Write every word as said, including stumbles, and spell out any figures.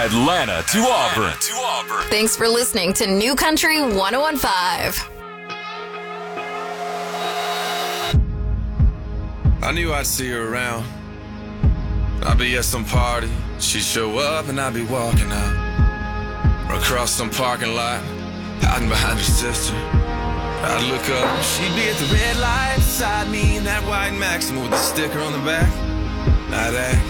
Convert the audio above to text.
Atlanta to Auburn. to Auburn. Thanks for listening to New Country one oh one point five. I knew I'd see her around. I'd be at some party, she'd show up and I'd be walking out. Or across some parking lot, hiding behind her sister. I'd look up, she'd be at the red light beside me in that white Maxima with the sticker on the back. I'd act